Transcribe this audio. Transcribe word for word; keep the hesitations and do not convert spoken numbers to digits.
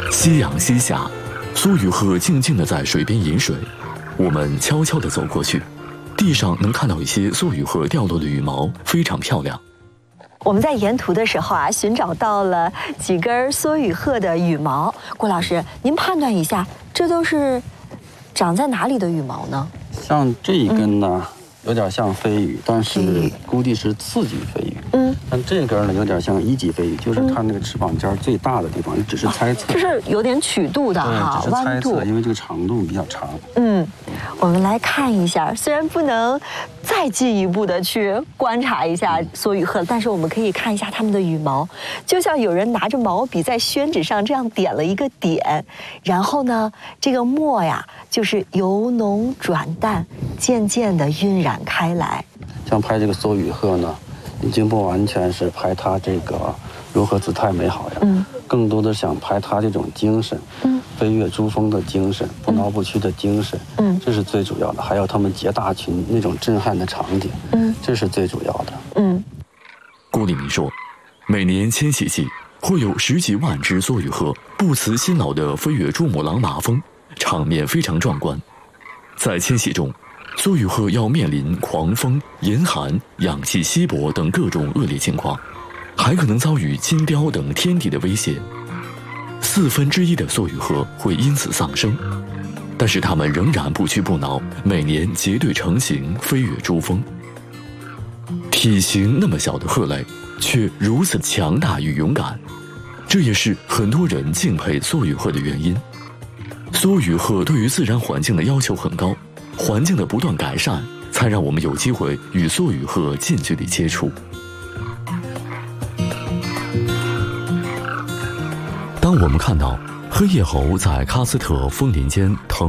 夕阳西下，梭羽鹤静静地在水边饮水。我们悄悄地走过去，地上能看到一些梭羽鹤掉落的羽毛，非常漂亮。 我们在沿途的时候啊，寻找到了几根梭羽鹤的羽毛。郭老师，您判断一下，这都是长在哪里的羽毛呢？ 像这一根呢，嗯、有点像飞羽，但是估计是次级飞羽。嗯，但这根呢，有点像一级飞羽，就是它那个翅膀尖最大的地方，只是猜测。 这是有点曲度的哈，弯度， 因为这个长度比较长。 嗯，我们来看一下，虽然不能再进一步的去观察一下梭羽鹤，但是我们可以看一下它们的羽毛，就像有人拿着毛笔在宣纸上这样点了一个点，然后呢，这个墨呀，就是由浓转淡，渐渐的晕染开来。 像拍这个梭羽鹤呢，已经不完全是拍它这个如何姿态美好呀，嗯，更多的想拍它这种精神，嗯，飞跃珠峰的精神，不挠不屈的精神，嗯，这是最主要的。还有他们结大群那种震撼的场景，嗯，这是最主要的。 嗯， 顾立明说，每年迁徙季会有十几万只梭羽鹤不辞辛劳地飞越珠穆朗玛峰，场面非常壮观。在迁徙中，梭羽鹤要面临狂风、严寒、氧气稀薄等各种恶劣情况，还可能遭遇金雕等天敌的威胁。四分之一的梭羽鹤会因此丧生，但是它们仍然不屈不挠，每年结队成行飞越珠峰。体型那么小的鹤类，却如此强大与勇敢，这也是很多人敬佩梭羽鹤的原因。梭羽鹤对于自然环境的要求很高，环境的不断改善，才让我们有机会与梭羽鹤近距离接触。当我们看到黑叶猴在喀斯特枫林间腾